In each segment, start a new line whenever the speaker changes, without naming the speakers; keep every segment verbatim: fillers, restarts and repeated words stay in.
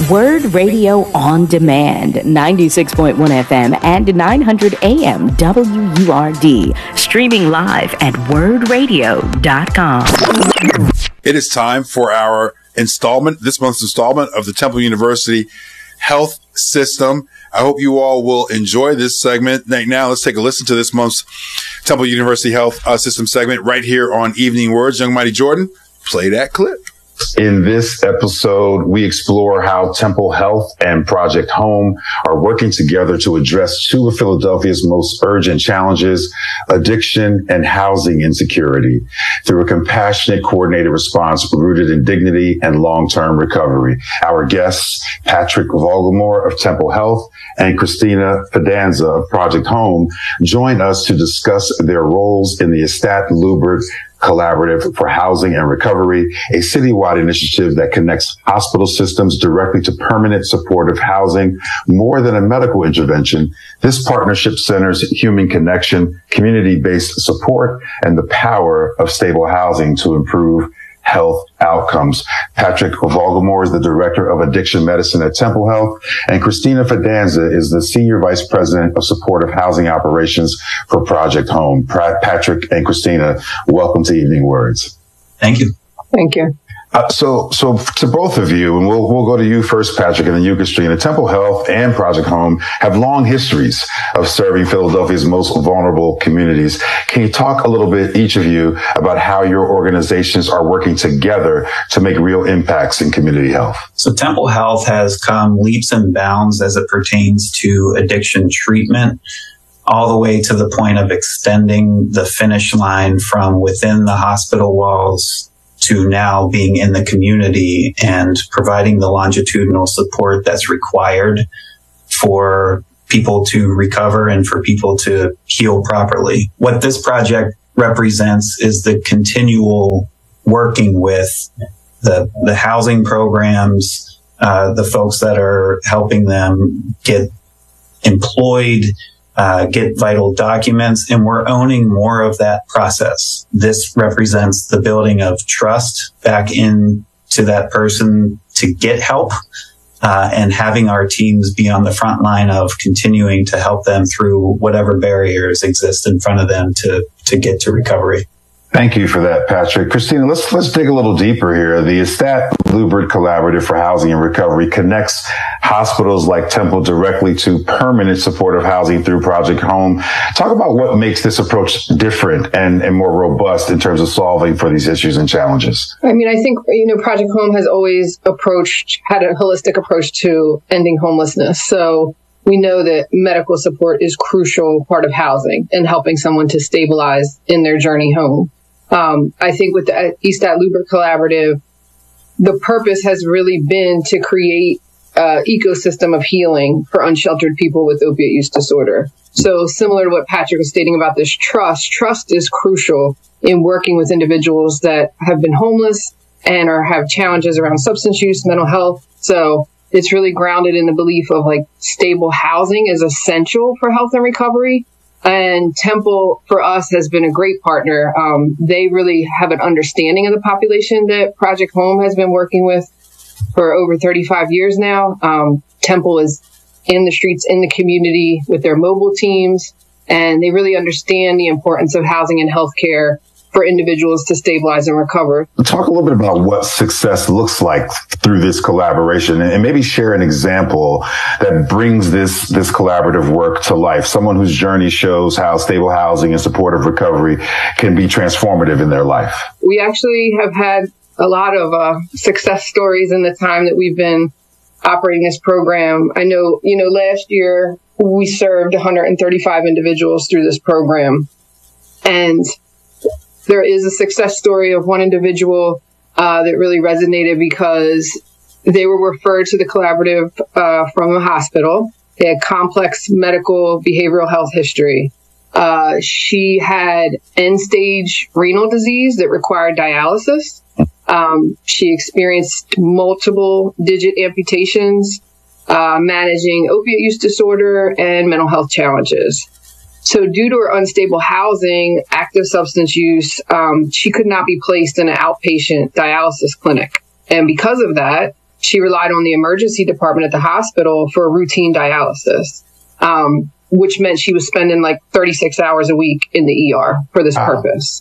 Word Radio on Demand, ninety-six point one F M and nine hundred A M W U R D. Streaming live at word radio dot com.
It is time for our installment, this month's installment of the Temple University Health System. I hope you all will enjoy this segment. Now, let's take a listen to this month's Temple University Health uh, System segment right here on Evening Words. Young Mighty Jordan, play that clip.
In this episode, we explore how Temple Health and Project Home are working together to address two of Philadelphia's most urgent challenges, addiction and housing insecurity, through a compassionate, coordinated response rooted in dignity and long-term recovery. Our guests, Patrick Vogelmohr of Temple Health and Christina Fidanza of Project Home, join us to discuss their roles in the Estat Lubert Collaborative for Housing and Recovery, a citywide initiative that connects hospital systems directly to permanent supportive housing. More than a medical intervention, this partnership centers human connection, community-based support, and the power of stable housing to improve health outcomes. Patrick Vogelmohr is the Director of Addiction Medicine at Temple Health, and Christina Fidanza is the Senior Vice President of Supportive Housing Operations for Project Home. Patrick and Christina, welcome to Evening Words.
Thank you.
Thank you.
Uh, so, so to both of you, and we'll we'll go to you first, Patrick, and then you, Christina. Temple Health and Project Home have long histories of serving Philadelphia's most vulnerable communities. Can you talk a little bit, each of you, about how your organizations are working together to make real impacts in community health?
So, Temple Health has come leaps and bounds as it pertains to addiction treatment, all the way to the point of extending the finish line from within the hospital walls to now being in the community and providing the longitudinal support that's required for people to recover and for people to heal properly. What this project represents is the continual working with the, the housing programs, uh, the folks that are helping them get employed, Uh, get vital documents, and we're owning more of that process. This represents the building of trust back into that person to get help, uh, and having our teams be on the front line of continuing to help them through whatever barriers exist in front of them to, to get to recovery.
Thank you for that, Patrick. Christina, let's let's dig a little deeper here. The Estat Lubert Collaborative for Housing and Recovery connects hospitals like Temple directly to permanent supportive housing through Project Home. Talk about what makes this approach different and, and more robust in terms of solving for these issues and challenges.
I mean, I think, you know, Project Home has always approached, had a holistic approach to ending homelessness. So we know that medical support is a crucial part of housing and helping someone to stabilize in their journey home. Um, I think with the Estat Lubert Collaborative, the purpose has really been to create an ecosystem of healing for unsheltered people with opiate use disorder. So similar to what Patrick was stating about this trust, trust is crucial in working with individuals that have been homeless and or have challenges around substance use, mental health. So it's really grounded in the belief of like stable housing is essential for health and recovery. And Temple, for us, has been a great partner. Um, they really have an understanding of the population that Project Home has been working with for over thirty-five years now. Um, Temple is in the streets, in the community with their mobile teams, and they really understand the importance of housing and healthcare for individuals to stabilize and recover.
Talk a little bit about what success looks like through this collaboration, and maybe share an example that brings this, this collaborative work to life. Someone whose journey shows how stable housing and supportive recovery can be transformative in their life.
We actually have had a lot of uh, success stories in the time that we've been operating this program. I know, you know, last year we served one hundred thirty-five individuals through this program, and there is a success story of one individual uh, that really resonated because they were referred to the collaborative uh, from a hospital. They had complex medical behavioral health history. Uh, she had end-stage renal disease that required dialysis. Um, she experienced multiple digit amputations, uh, managing opiate use disorder and mental health challenges. So due to her unstable housing, active substance use, um, she could not be placed in an outpatient dialysis clinic. And because of that, she relied on the emergency department at the hospital for routine dialysis, um, which meant she was spending like thirty-six hours a week in the E R for this wow. purpose.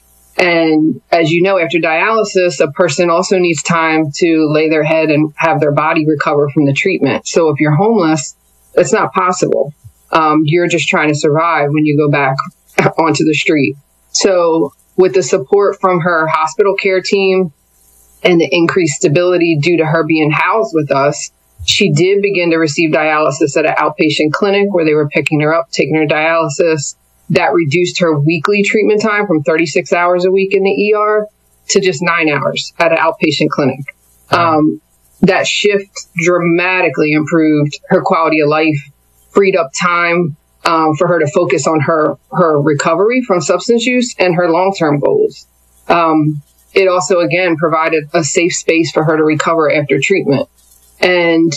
And as you know, after dialysis, a person also needs time to lay their head and have their body recover from the treatment. So if you're homeless, it's not possible. Um, you're just trying to survive when you go back onto the street. So with the support from her hospital care team and the increased stability due to her being housed with us, she did begin to receive dialysis at an outpatient clinic where they were picking her up, taking her dialysis. That reduced her weekly treatment time from thirty-six hours a week in the E R to just nine hours at an outpatient clinic. Um, that shift dramatically improved her quality of life, freed up time um, for her to focus on her, her recovery from substance use and her long-term goals. Um, it also, again, provided a safe space for her to recover after treatment. And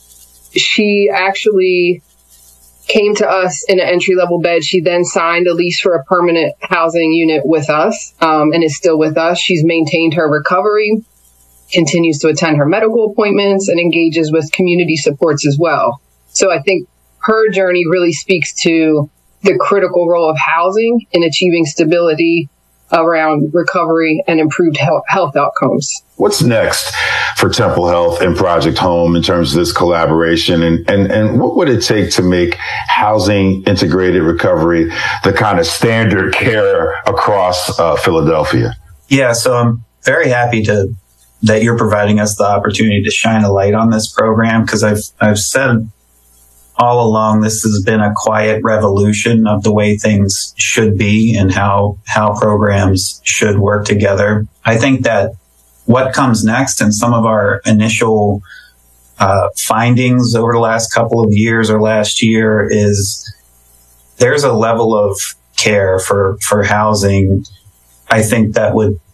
she actually came to us in an entry-level bed. She then signed a lease for a permanent housing unit with us, um, and is still with us. She's maintained her recovery, continues to attend her medical appointments, and engages with community supports as well. So I think her journey really speaks to the critical role of housing in achieving stability around recovery and improved health, health outcomes.
What's next for Temple Health and Project Home in terms of this collaboration? And, and, and what would it take to make housing integrated recovery the kind of standard care across uh, Philadelphia?
Yeah, so I'm very happy to that you're providing us the opportunity to shine a light on this program, because I've I've said all along, this has been a quiet revolution of the way things should be and how, how programs should work together. I think that what comes next and some of our initial uh, findings over the last couple of years or last year is there's a level of care for, for housing, I think, that would